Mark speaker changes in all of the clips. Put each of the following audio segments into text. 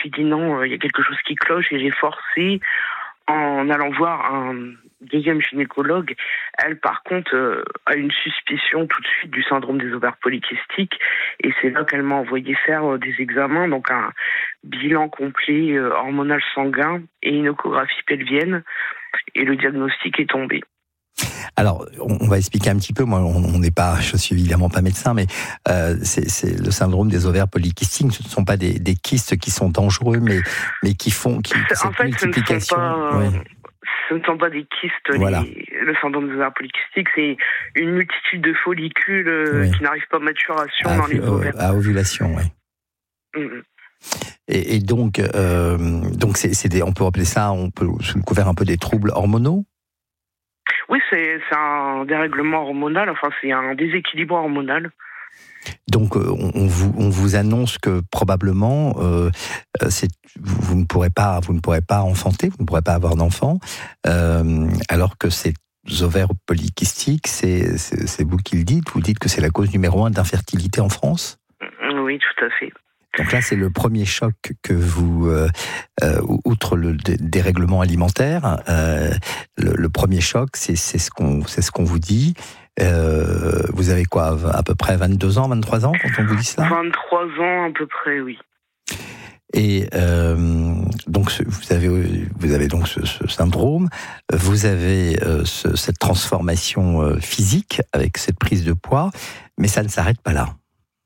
Speaker 1: suis dit non, il y a quelque chose qui cloche et j'ai forcé en allant voir un deuxième gynécologue. Elle, par contre, a une suspicion tout de suite du syndrome des ovaires polykystiques et c'est là qu'elle m'a envoyé faire des examens, donc un bilan complet hormonal sanguin et une échographie pelvienne et le diagnostic est tombé.
Speaker 2: Alors, on va expliquer un petit peu. Moi, je suis évidemment pas médecin, mais c'est le syndrome des ovaires polykystiques. Ce ne sont pas des kystes qui sont dangereux, mais qui font
Speaker 1: en fait,
Speaker 2: multiplication.
Speaker 1: Ce ne sont pas des kystes.
Speaker 2: Voilà.
Speaker 1: Le syndrome des ovaires polykystiques, c'est une multitude de follicules qui n'arrivent pas à maturation dans les ovaires.
Speaker 2: À ovulation, oui.
Speaker 1: Mm-hmm.
Speaker 2: Et donc, on peut appeler ça, on peut sous le couvert un peu des troubles hormonaux.
Speaker 1: Oui, c'est un dérèglement hormonal, enfin c'est un déséquilibre hormonal.
Speaker 2: Donc on vous annonce que probablement vous ne pourrez pas enfanter, vous ne pourrez pas avoir d'enfant, alors que ces ovaires polykystiques, c'est vous qui le dites. Vous dites que c'est la cause numéro 1 d'infertilité en France.
Speaker 1: Oui, tout à fait.
Speaker 2: Donc là, c'est le premier choc que vous, outre le dérèglement alimentaire, le premier choc, c'est ce qu'on vous dit. Vous avez quoi, à peu près 22 ans, 23 ans quand on vous dit cela ?
Speaker 1: 23 ans à peu près, oui.
Speaker 2: Et donc vous avez donc ce syndrome, vous avez cette transformation physique avec cette prise de poids, mais ça ne s'arrête pas là.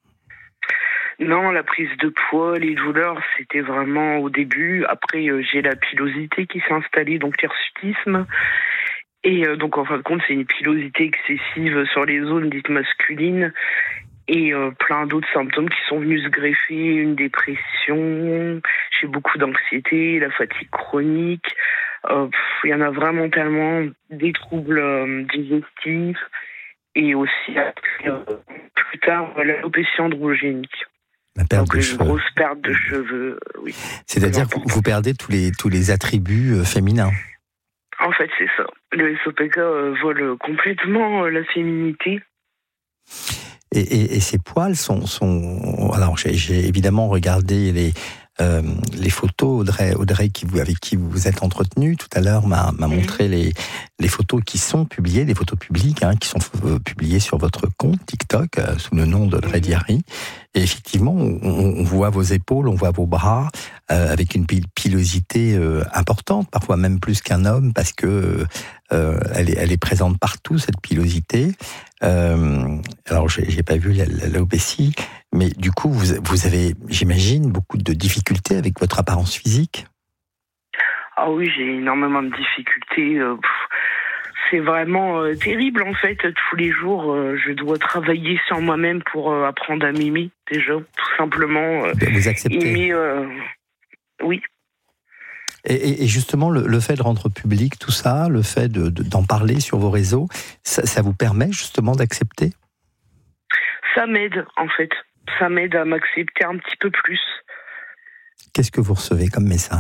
Speaker 1: Non, la prise de poids, les douleurs, c'était vraiment au début. Après, j'ai la pilosité qui s'est installée, donc l'hirsutisme. Et donc, en fin de compte, c'est une pilosité excessive sur les zones dites masculines. Et plein d'autres symptômes qui sont venus se greffer. Une dépression, j'ai beaucoup d'anxiété, la fatigue chronique. Il y en a vraiment tellement, des troubles digestifs. Et aussi, plus tard, l'alopécie androgénique.
Speaker 2: La perte
Speaker 1: donc
Speaker 2: de
Speaker 1: une
Speaker 2: cheveux.
Speaker 1: grosse perte de cheveux, oui.
Speaker 2: C'est-à-dire que vous perdez tous les attributs féminins.
Speaker 1: En fait, c'est ça. Le SOPK vole complètement la féminité.
Speaker 2: Et ces poils sont... Alors, j'ai évidemment regardé les photos. Audrey avec qui vous vous êtes entretenu tout à l'heure m'a montré les photos qui sont publiées, les photos publiques qui sont publiées sur votre compte TikTok sous le nom d'Audrey Diary. Et effectivement, on voit vos épaules, on voit vos bras avec une pilosité importante, parfois même plus qu'un homme, parce que elle est présente partout, cette pilosité. Alors, j'ai pas vu l'alopécie, mais du coup, vous avez, j'imagine, beaucoup de difficultés avec votre apparence physique.
Speaker 1: Ah oui, j'ai énormément de difficultés. C'est vraiment terrible, en fait. Tous les jours, je dois travailler sur moi-même pour apprendre à m'aimer, déjà, tout simplement.
Speaker 2: Vous acceptez.
Speaker 1: Aimer, oui.
Speaker 2: Et justement, le fait de rendre public tout ça, le fait d'en parler sur vos réseaux, ça vous permet justement d'accepter ?
Speaker 1: Ça m'aide, en fait. Ça m'aide à m'accepter un petit peu plus.
Speaker 2: Qu'est-ce que vous recevez comme message ?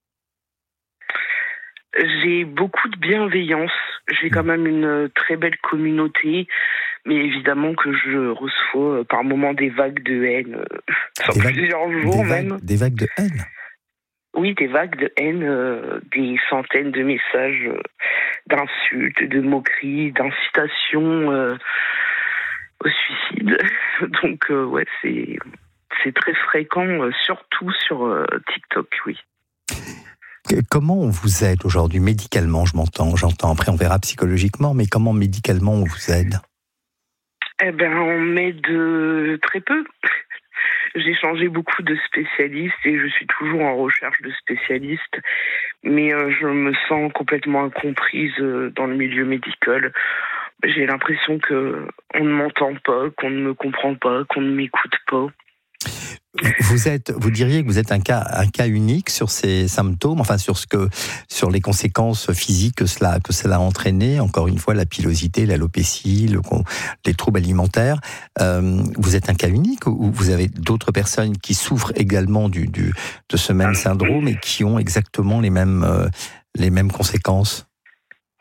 Speaker 1: J'ai beaucoup de bienveillance. J'ai quand même une très belle communauté, mais évidemment que je reçois par moments des vagues de haine, sur plusieurs jours même.
Speaker 2: Des vagues de haine ?
Speaker 1: Oui, des vagues de haine, des centaines de messages d'insultes, de moqueries, d'incitations au suicide. Donc, ouais, c'est très fréquent, surtout sur TikTok, oui.
Speaker 2: Comment on vous aide aujourd'hui, médicalement, j'entends, après on verra psychologiquement, mais comment médicalement on vous aide ?
Speaker 1: Eh ben, on m'aide très peu. J'ai changé beaucoup de spécialistes et je suis toujours en recherche de spécialistes, mais je me sens complètement incomprise dans le milieu médical. J'ai l'impression qu'on ne m'entend pas, qu'on ne me comprend pas, qu'on ne m'écoute pas.
Speaker 2: Vous diriez que vous êtes un cas unique sur ces symptômes, enfin sur les conséquences physiques que cela a entraîné. Encore une fois, la pilosité, l'alopécie, les troubles alimentaires. Vous êtes un cas unique ou vous avez d'autres personnes qui souffrent également de ce même syndrome et qui ont exactement les mêmes conséquences ?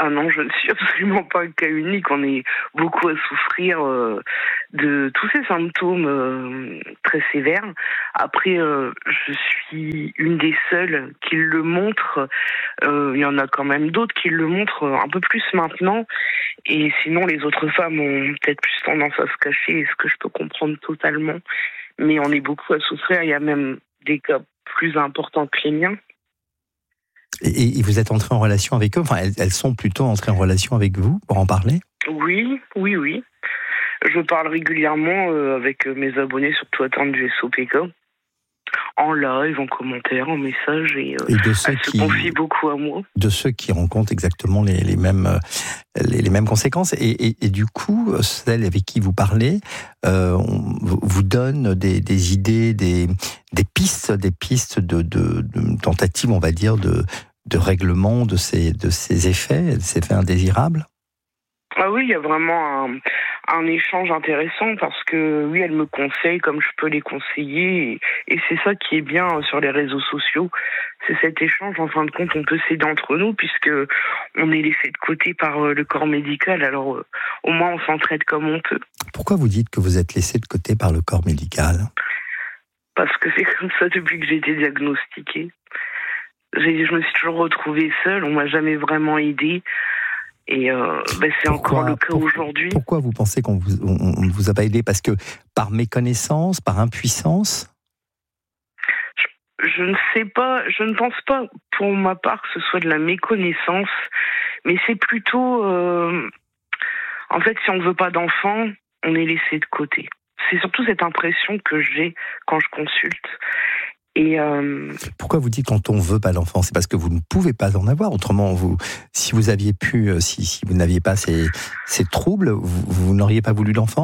Speaker 1: Ah non, je ne suis absolument pas un cas unique. On est beaucoup à souffrir de tous ces symptômes très sévères. Après, je suis une des seules qui le montre. Il y en a quand même d'autres qui le montrent un peu plus maintenant. Et sinon, les autres femmes ont peut-être plus tendance à se cacher, ce que je peux comprendre totalement. Mais on est beaucoup à souffrir. Il y a même des cas plus importants que les miens.
Speaker 2: Et vous êtes entré en relation avec eux, enfin elles sont plutôt entrées en relation avec vous pour en parler ?
Speaker 1: Oui. Je parle régulièrement avec mes abonnés sur Twitter du SOPK, en live, en commentaire, en message, et
Speaker 2: de ceux
Speaker 1: elles se confient beaucoup à moi.
Speaker 2: De ceux qui rencontrent exactement les mêmes conséquences. Et du coup, celles avec qui vous parlez vous donnent des idées, des pistes de tentatives, on va dire, de règlement de ces effets indésirables ?
Speaker 1: Ah oui, il y a vraiment un échange intéressant parce que oui, elles me conseillent comme je peux les conseiller et c'est ça qui est bien sur les réseaux sociaux. C'est cet échange, en fin de compte, on peut s'aider entre nous puisque on est laissé de côté par le corps médical. Alors au moins on s'entraide comme on peut.
Speaker 2: Pourquoi vous dites que vous êtes laissé de côté par le corps médical ?
Speaker 1: Parce que c'est comme ça depuis que j'ai été diagnostiquée. Je me suis toujours retrouvée seule, on m'a jamais vraiment aidée. Et c'est encore le cas aujourd'hui.
Speaker 2: Pourquoi vous pensez qu'on ne vous a pas aidé ? Parce que par méconnaissance, par impuissance ?
Speaker 1: Je ne sais pas, je ne pense pas pour ma part que ce soit de la méconnaissance, mais c'est plutôt... en fait, si on ne veut pas d'enfants, on est laissé de côté. C'est surtout cette impression que j'ai quand je consulte. Et
Speaker 2: pourquoi vous dites quand on veut pas d'enfant ? C'est parce que vous ne pouvez pas en avoir. Autrement, si vous aviez pu, si vous n'aviez pas ces troubles, vous n'auriez pas voulu d'enfant ?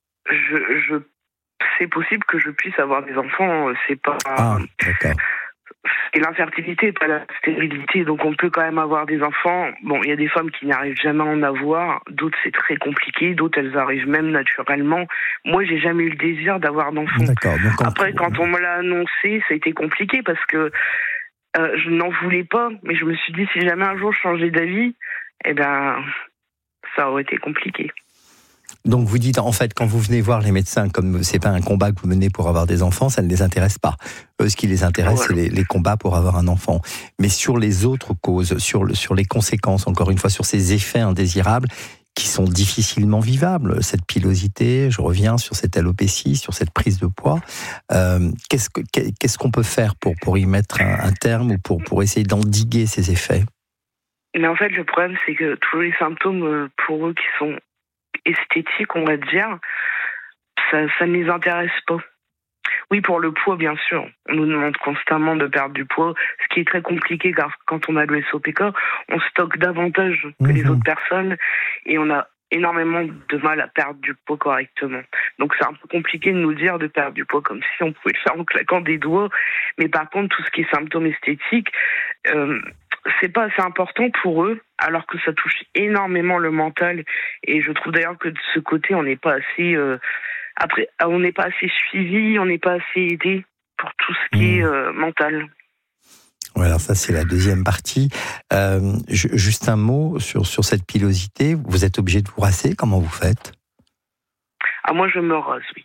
Speaker 1: C'est possible que je puisse avoir des enfants. C'est pas.
Speaker 2: Ah, d'accord.
Speaker 1: Et l'infertilité, pas la stérilité, donc on peut quand même avoir des enfants. Bon, il y a des femmes qui n'arrivent jamais à en avoir, d'autres c'est très compliqué, d'autres elles arrivent même naturellement. Moi, j'ai jamais eu le désir d'avoir d'enfants.
Speaker 2: D'accord. Donc
Speaker 1: après, quand on me l'a annoncé, ça a été compliqué parce que je n'en voulais pas, mais je me suis dit si jamais un jour je changeais d'avis, ça aurait été compliqué.
Speaker 2: Donc vous dites, en fait, quand vous venez voir les médecins, comme c'est pas un combat que vous menez pour avoir des enfants, ça ne les intéresse pas. Eux, ce qui les intéresse, c'est les combats pour avoir un enfant. Mais sur les autres causes, sur les conséquences, encore une fois, sur ces effets indésirables, qui sont difficilement vivables, cette pilosité, je reviens sur cette alopécie, sur cette prise de poids, qu'est-ce qu'on peut faire pour y mettre un terme ou pour essayer d'endiguer ces effets ?
Speaker 1: Mais en fait, le problème, c'est que tous les symptômes, pour eux, qui sont esthétiques, on va dire, ça ne les intéresse pas. Oui, pour le poids, bien sûr. On nous demande constamment de perdre du poids, ce qui est très compliqué car quand on a le SOPK, on stocke davantage que les autres personnes et on a énormément de mal à perdre du poids correctement. Donc c'est un peu compliqué de nous dire de perdre du poids comme si on pouvait le faire en claquant des doigts. Mais par contre, tout ce qui est symptômes esthétiques, c'est pas assez important pour eux, alors que ça touche énormément le mental. Et je trouve d'ailleurs que de ce côté, on n'est pas assez... on n'est pas assez suivi, on n'est pas assez aidé pour tout ce qui est mental.
Speaker 2: Voilà, ça c'est la deuxième partie. Juste un mot sur cette pilosité. Vous êtes obligé de vous raser, comment vous faites ?
Speaker 1: Ah, moi je me rase, oui.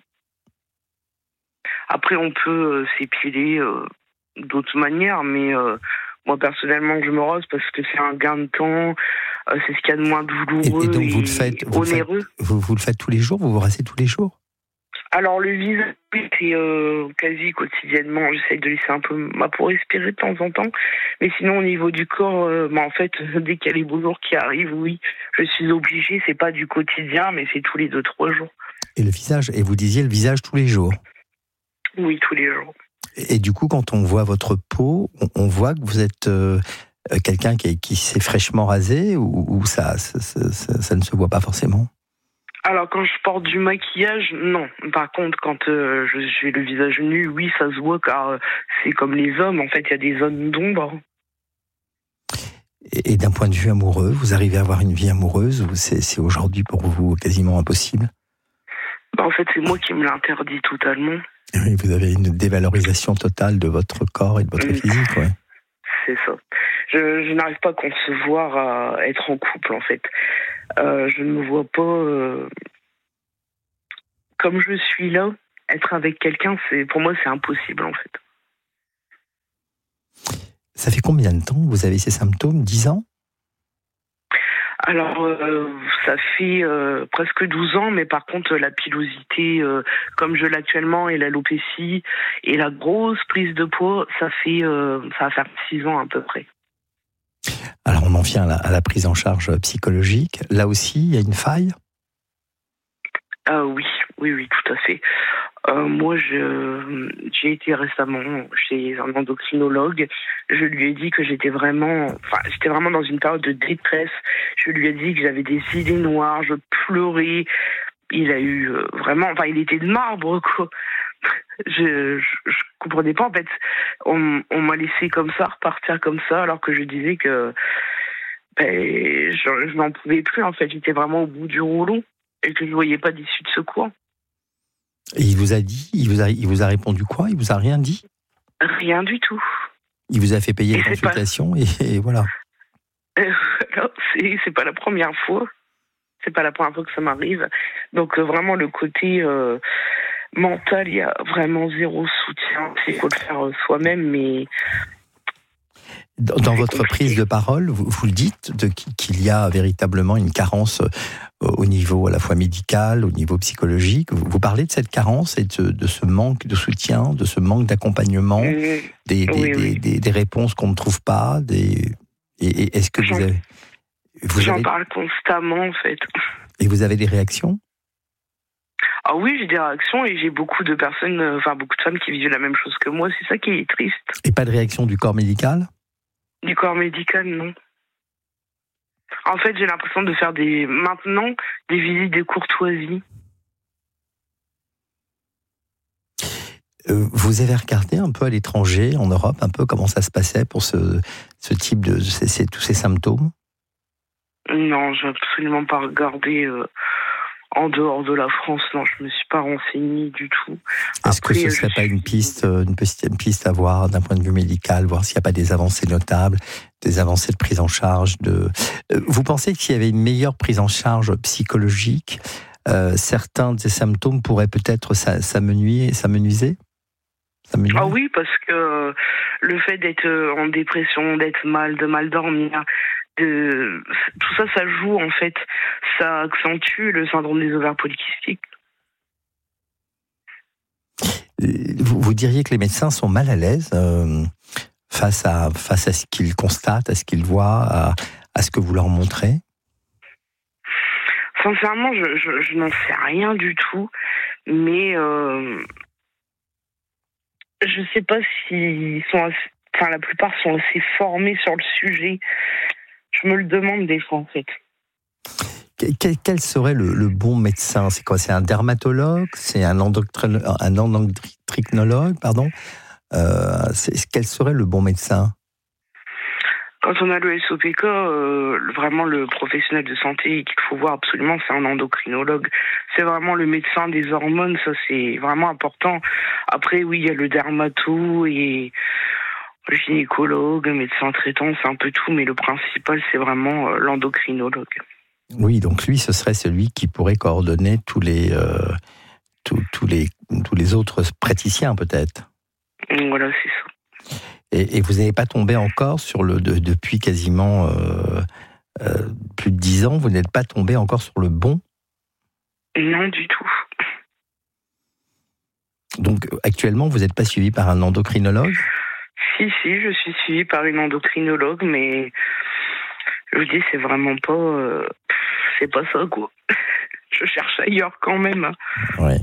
Speaker 1: Après on peut s'épiler d'autres manières, mais moi personnellement je me rase parce que c'est un gain de temps, c'est ce qu'il y a de moins douloureux et
Speaker 2: donc vous le faites,
Speaker 1: onéreux.
Speaker 2: Vous le faites tous les jours, vous vous rasez tous les jours ?
Speaker 1: Alors le visage, c'est quasi quotidiennement. J'essaie de laisser un peu ma peau respirer de temps en temps. Mais sinon, au niveau du corps, en fait, dès qu'il y a les beaux jours qui arrivent, oui, je suis obligée. C'est pas du quotidien, mais c'est tous les 2-3 jours.
Speaker 2: Et le visage, et vous disiez le visage tous les jours ?
Speaker 1: Oui, tous les jours.
Speaker 2: Et du coup, quand on voit votre peau, on voit que vous êtes quelqu'un qui s'est fraîchement rasé ou ça ne se voit pas forcément ?
Speaker 1: Alors, quand je porte du maquillage, non. Par contre, quand j'ai le visage nu, oui, ça se voit, car c'est comme les hommes, en fait, il y a des zones d'ombre.
Speaker 2: Et d'un point de vue amoureux, vous arrivez à avoir une vie amoureuse ou c'est aujourd'hui pour vous quasiment impossible ?
Speaker 1: En fait, c'est moi qui me l'interdis totalement.
Speaker 2: Oui, vous avez une dévalorisation totale de votre corps et de votre physique, ouais.
Speaker 1: C'est ça. Je n'arrive pas à concevoir à être en couple, en fait. Je ne me vois pas comme je suis là. Être avec quelqu'un, pour moi, c'est impossible, en fait.
Speaker 2: Ça fait combien de temps que vous avez ces symptômes? 10 ans?
Speaker 1: Alors, ça fait presque 12 ans, mais par contre, la pilosité, comme je l'ai actuellement, et l'alopécie, et la grosse prise de poids, ça va faire 6 ans à peu près.
Speaker 2: Alors, on en vient à la prise en charge psychologique. Là aussi, il y a une faille?
Speaker 1: Oui, tout à fait. Moi, j'ai été récemment chez un endocrinologue. Je lui ai dit que j'étais vraiment dans une période de détresse. Je lui ai dit que j'avais des idées noires, je pleurais. Il a eu il était de marbre, quoi. Je comprenais pas, en fait. On m'a laissé comme ça, repartir comme ça, alors que je disais que je n'en pouvais plus, en fait. J'étais vraiment au bout du rouleau et que je voyais pas d'issue de secours.
Speaker 2: Et il vous a dit, il vous a répondu quoi? Il vous a rien dit?
Speaker 1: Rien du tout.
Speaker 2: Il vous a fait payer les consultations et voilà.
Speaker 1: C'est pas la première fois. C'est pas la première fois que ça m'arrive. Donc vraiment le côté mental, il y a vraiment zéro soutien. Il faut le faire soi-même, mais
Speaker 2: dans votre prise de parole, vous le dites, qu'il y a véritablement une carence au niveau à la fois médical, au niveau psychologique. Vous parlez de cette carence et de ce manque de soutien, de ce manque d'accompagnement, des réponses qu'on ne trouve pas. Est-ce que
Speaker 1: J'en parle constamment, en fait.
Speaker 2: Et vous avez des réactions?
Speaker 1: Ah oui, j'ai des réactions et j'ai beaucoup de personnes, beaucoup de femmes qui vivent la même chose que moi. C'est ça qui est triste.
Speaker 2: Et pas de réaction du corps médical?
Speaker 1: Du corps médical, non. En fait, j'ai l'impression de faire maintenant des visites de courtoisie.
Speaker 2: Vous avez regardé un peu à l'étranger, en Europe, un peu comment ça se passait pour ce type tous ces symptômes?
Speaker 1: Non, j'ai absolument pas regardé en dehors de la France. Non, je me suis pas renseignée du tout.
Speaker 2: Est-ce que ce serait pas une piste à voir d'un point de vue médical, voir s'il n'y a pas des avancées notables, des avancées de prise en charge Vous pensez qu'il y avait une meilleure prise en charge psychologique, certains de ces symptômes pourraient peut-être s'amenuiser?
Speaker 1: Ah oui, parce que le fait d'être en dépression, d'être de mal dormir, tout ça, ça joue, en fait. Ça accentue le syndrome des ovaires polykystiques.
Speaker 2: Vous diriez que les médecins sont mal à l'aise face à ce qu'ils constatent, à ce qu'ils voient, à ce que vous leur montrez?
Speaker 1: Sincèrement, je n'en sais rien du tout, mais je ne sais pas s'ils sont la plupart sont assez formés sur le sujet. Je me le demande des fois, en fait.
Speaker 2: Quel serait le bon médecin? C'est quoi? C'est un dermatologue? C'est un endocrinologue, pardon? Quel serait le bon médecin?
Speaker 1: Quand on a le SOPK, vraiment le professionnel de santé qu'il faut voir absolument, c'est un endocrinologue. C'est vraiment le médecin des hormones, ça c'est vraiment important. Après, oui, il y a le dermato et le gynécologue, médecin traitant, c'est un peu tout, mais le principal, c'est vraiment l'endocrinologue.
Speaker 2: Oui, donc lui, ce serait celui qui pourrait coordonner tous les autres praticiens, peut-être.
Speaker 1: Voilà, c'est ça.
Speaker 2: Et vous n'avez pas tombé encore depuis quasiment plus de 10 ans, vous n'êtes pas tombé encore sur le bon?
Speaker 1: Non, du tout.
Speaker 2: Donc, actuellement, vous n'êtes pas suivi par un endocrinologue?
Speaker 1: Si, je suis suivie par une endocrinologue, mais je vous dis, c'est vraiment pas... c'est pas ça, quoi. Je cherche ailleurs quand même.
Speaker 2: Oui.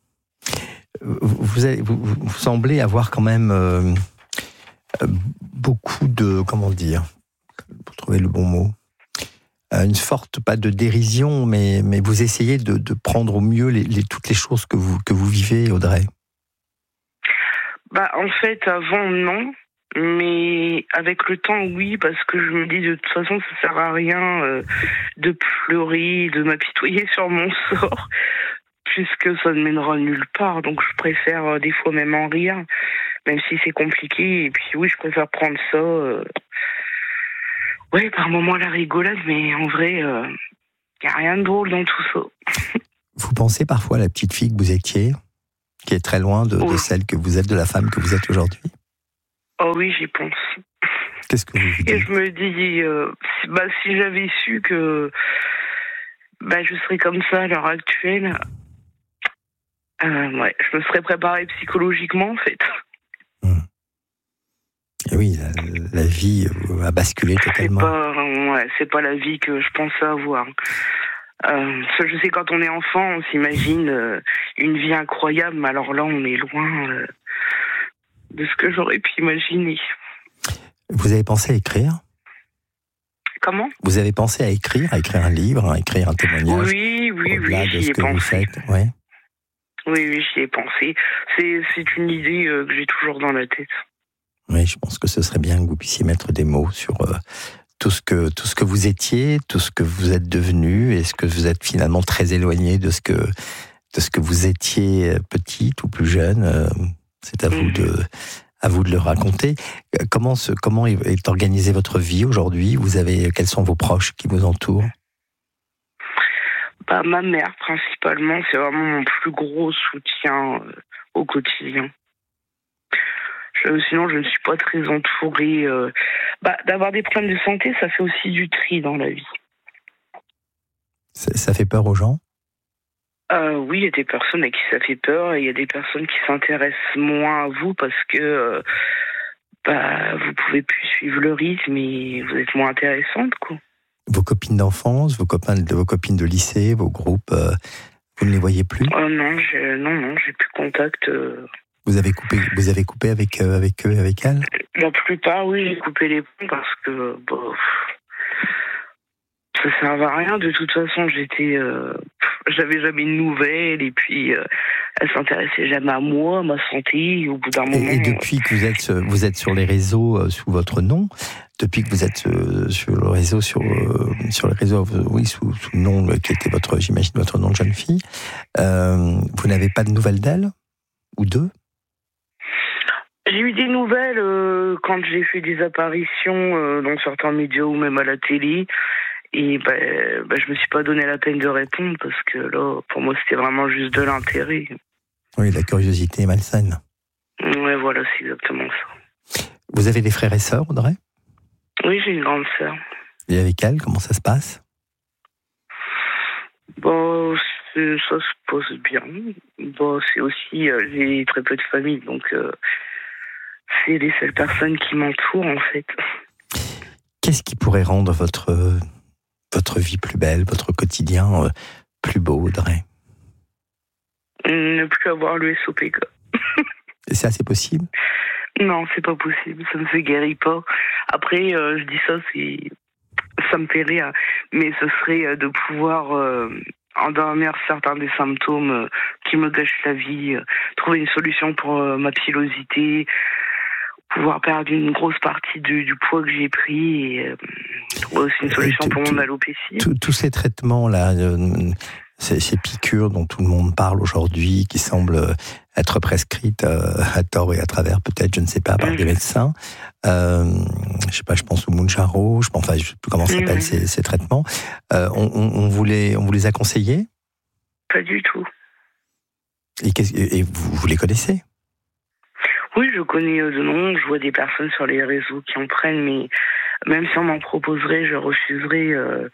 Speaker 2: Vous semblez avoir quand même beaucoup de... Comment dire? Pour trouver le bon mot. Une forte, pas de dérision, mais vous essayez de prendre au mieux toutes les choses que vous vivez, Audrey.
Speaker 1: En fait, avant, non. Mais avec le temps, oui, parce que je me dis de toute façon, ça sert à rien de pleurer, de m'apitoyer sur mon sort, puisque ça ne mènera nulle part. Donc je préfère des fois même en rire, même si c'est compliqué. Et puis oui, je préfère prendre ça Ouais, par moments la rigolade, mais en vrai, y a rien de drôle dans tout ça.
Speaker 2: Vous pensez parfois à la petite fille que vous étiez, qui est très loin de celle que vous êtes, de la femme que vous êtes aujourd'hui?
Speaker 1: Oh oui, j'y pense.
Speaker 2: Qu'est-ce que vous dites?
Speaker 1: Et je me dis, si j'avais su que je serais comme ça à l'heure actuelle, ouais, je me serais préparée psychologiquement, en fait.
Speaker 2: Et oui, la vie a basculé totalement.
Speaker 1: C'est pas la vie que je pensais avoir. Je sais, quand on est enfant, on s'imagine une vie incroyable, mais alors là, on est loin de ce que j'aurais pu imaginer.
Speaker 2: Vous avez pensé à écrire?
Speaker 1: Comment?
Speaker 2: Vous avez pensé à écrire un livre, à écrire un témoignage?
Speaker 1: Oui,
Speaker 2: j'y ai pensé. Ouais.
Speaker 1: Oui, j'y ai pensé. C'est une idée que j'ai toujours dans la tête.
Speaker 2: Oui, je pense que ce serait bien que vous puissiez mettre des mots sur tout ce que vous étiez, tout ce que vous êtes devenu, et ce que vous êtes finalement très éloigné de ce que vous étiez petite ou plus jeune. C'est à vous de le raconter. Comment est organisée votre vie aujourd'hui? Quels sont vos proches qui vous entourent?
Speaker 1: Ma mère, principalement, c'est vraiment mon plus gros soutien au quotidien. Sinon, je ne suis pas très entourée. D'avoir des problèmes de santé, ça fait aussi du tri dans la vie.
Speaker 2: Ça fait peur aux gens?
Speaker 1: Oui, il y a des personnes à qui ça fait peur, et il y a des personnes qui s'intéressent moins à vous parce que vous pouvez plus suivre le rythme et vous êtes moins intéressante, quoi.
Speaker 2: Vos copines d'enfance, vos copines de lycée, vos groupes, vous ne les voyez plus?
Speaker 1: Non, j'ai plus contact.
Speaker 2: Vous avez coupé avec eux, avec elles?
Speaker 1: La plupart, oui, j'ai coupé les ponts parce que ça servait à rien. De toute façon, j'avais jamais de nouvelles, et puis elles s'intéressaient jamais à moi, à ma santé. Et au bout d'un moment.
Speaker 2: Et depuis que vous êtes sur les réseaux sous votre nom, depuis que vous êtes sur le réseau, sur les réseaux, oui, sous le nom qui était j'imagine votre nom de jeune fille, vous n'avez pas de nouvelles d'elle ou d'eux?
Speaker 1: J'ai eu des nouvelles quand j'ai fait des apparitions dans certains médias ou même à la télé. Et je me suis pas donné la peine de répondre parce que là, pour moi, c'était vraiment juste de l'intérêt.
Speaker 2: Oui, la curiosité est malsaine.
Speaker 1: Ouais, voilà, c'est exactement ça.
Speaker 2: Vous avez des frères et sœurs, Audrey? Oui,
Speaker 1: j'ai une grande sœur.
Speaker 2: Et avec elle, comment ça se passe?
Speaker 1: Ça se passe bien. C'est aussi, j'ai très peu de famille, donc c'est les seules personnes qui m'entourent, en fait.
Speaker 2: Qu'est-ce qui pourrait rendre votre vie plus belle, votre quotidien plus beau, Audrey?
Speaker 1: Ne plus avoir le SOPK.
Speaker 2: Et ça, c'est possible?
Speaker 1: Non, c'est pas possible. Ça ne se guérit pas. Après, je dis ça me fait rire, mais ce serait de pouvoir endormir certains des symptômes qui me gâchent la vie, trouver une solution pour ma pilosité, pouvoir perdre une grosse partie du poids que j'ai pris, et trouver aussi une solution pour mon alopécie.
Speaker 2: Tous ces traitements-là, ces piqûres dont tout le monde parle aujourd'hui, qui semblent être prescrites à tort et à travers, peut-être, je ne sais pas, par des médecins. Je sais pas, je pense au Mounjaro, je sais plus comment s'appellent ces traitements. On vous les a conseillés?
Speaker 1: Pas du tout.
Speaker 2: Et vous les connaissez?
Speaker 1: Oui, je connais de nom, je vois des personnes sur les réseaux qui en prennent, mais même si on m'en proposerait, je refuserais.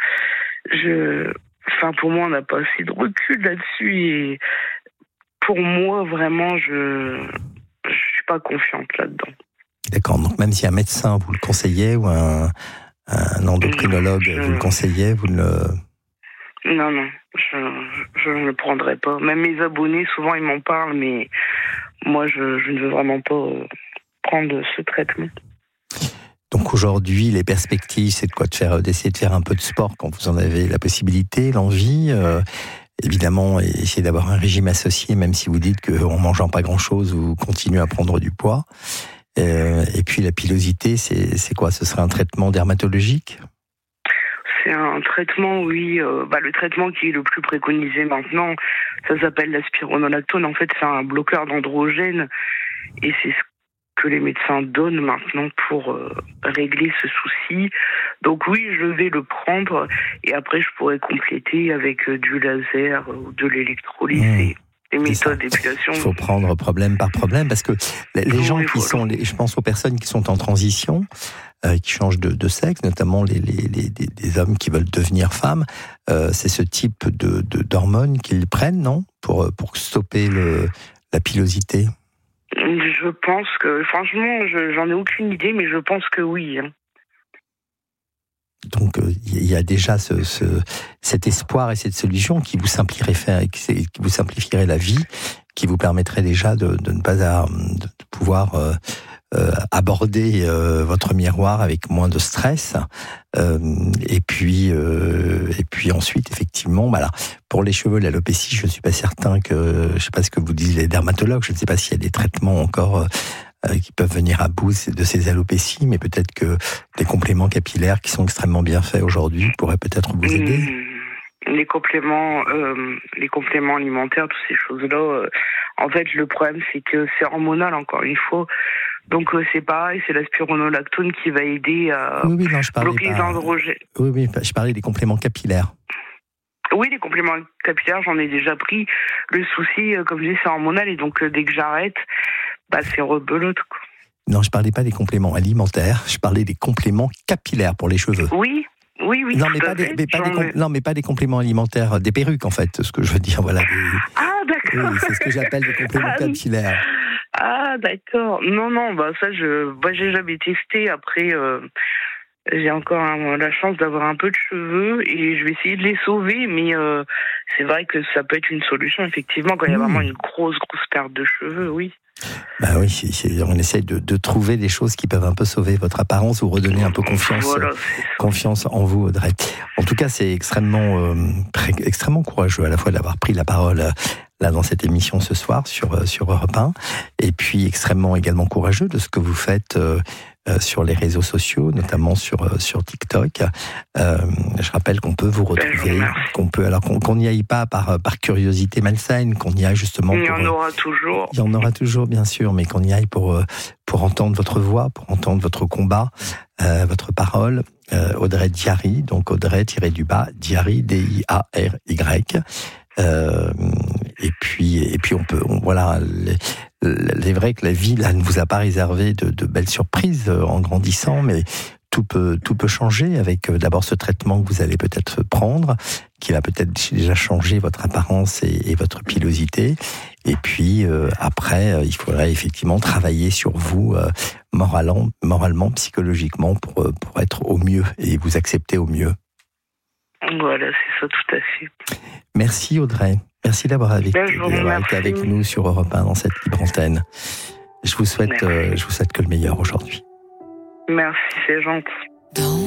Speaker 1: Pour moi, on n'a pas assez de recul là-dessus, et pour moi, vraiment, je suis pas confiante là-dedans.
Speaker 2: D'accord, donc même si un médecin vous le conseillait, ou un endocrinologue vous le conseillait, vous ne le...
Speaker 1: Non, je ne le prendrai pas. Même mes abonnés, souvent, ils m'en parlent, mais moi, je ne veux vraiment pas prendre ce traitement.
Speaker 2: Donc aujourd'hui, les perspectives, c'est d'essayer de faire un peu de sport quand vous en avez la possibilité, l'envie. Évidemment, essayer d'avoir un régime associé, même si vous dites qu'en mangeant pas grand-chose, vous continuez à prendre du poids. Et puis la pilosité, c'est quoi? Ce serait un traitement dermatologique?
Speaker 1: C'est un traitement, oui. Le traitement qui est le plus préconisé maintenant, ça s'appelle la spironolactone. En fait, c'est un bloqueur d'androgène, et c'est ce que les médecins donnent maintenant pour régler ce souci. Donc oui, je vais le prendre et après je pourrais compléter avec du laser ou de l'électrolyse et des méthodes d'épilation.
Speaker 2: Il faut prendre problème par problème parce que les gens qui sont, je pense aux personnes qui sont en transition, qui changent de sexe, notamment les hommes qui veulent devenir femmes, c'est ce type d'hormones qu'ils prennent, non, pour stopper la pilosité.
Speaker 1: Je pense que, franchement, j'en ai aucune idée, mais je pense que oui.
Speaker 2: Donc, il y a déjà cet espoir et cette solution qui vous simplifierait la vie, qui vous permettrait déjà de ne pas de pouvoir aborder votre miroir avec moins de stress. Et puis ensuite, effectivement, voilà. Pour les cheveux, l'alopécie, je ne suis pas certain je ne sais pas ce que vous disent les dermatologues, je ne sais pas s'il y a des traitements encore qui peuvent venir à bout de ces alopécies, mais peut-être que des compléments capillaires qui sont extrêmement bien faits aujourd'hui pourraient peut-être vous aider.
Speaker 1: Les compléments alimentaires, toutes ces choses-là, en fait, le problème, c'est que c'est hormonal, encore une fois. Donc, c'est pareil, c'est la spironolactone qui va aider à bloquer les androgènes.
Speaker 2: Oui, je parlais des compléments capillaires.
Speaker 1: Oui, les compléments capillaires, j'en ai déjà pris. Le souci, comme je dis, c'est hormonal, et donc, dès que j'arrête, c'est rebelote, quoi.
Speaker 2: Non, je parlais pas des compléments alimentaires, je parlais des compléments capillaires pour les cheveux.
Speaker 1: Oui. Non,
Speaker 2: mais pas des compléments alimentaires, des perruques en fait, ce que je veux dire, voilà.
Speaker 1: Ah, d'accord.
Speaker 2: Oui, c'est ce que j'appelle des compléments capillaires.
Speaker 1: Ah, d'accord. Non, ça, j'ai jamais testé. Après, j'ai encore la chance d'avoir un peu de cheveux et je vais essayer de les sauver, mais c'est vrai que ça peut être une solution, effectivement, quand il y a vraiment une grosse perte de cheveux, oui.
Speaker 2: Oui, on essaye de trouver des choses qui peuvent un peu sauver votre apparence ou redonner un peu confiance en vous, Audrey. En tout cas, c'est extrêmement courageux à la fois d'avoir pris la parole là dans cette émission ce soir sur Europe 1, et puis extrêmement également courageux de ce que vous faites sur les réseaux sociaux, notamment sur TikTok. Je rappelle qu'on peut vous retrouver, qu'on n'y aille pas par curiosité malsaine, qu'on y aille justement.
Speaker 1: Il y en aura toujours.
Speaker 2: Il y en aura toujours, bien sûr, mais qu'on y aille pour entendre votre voix, pour entendre votre combat, votre parole. Audrey Diary, donc Audrey-Diary, D-I-A-R-Y. Et puis voilà, il est vrai que la vie là ne vous a pas réservé de belles surprises en grandissant, mais tout peut changer avec d'abord ce traitement que vous allez peut-être prendre, qui va peut-être déjà changer votre apparence et votre pilosité. Et puis après, il faudrait effectivement travailler sur vous moralement, psychologiquement pour être au mieux et vous accepter au mieux.
Speaker 1: Voilà, c'est ça, tout à fait.
Speaker 2: Merci Audrey. Merci d'avoir été avec nous sur Europe 1 dans cette libre antenne. Je vous souhaite que le meilleur aujourd'hui.
Speaker 1: Merci, c'est gentil.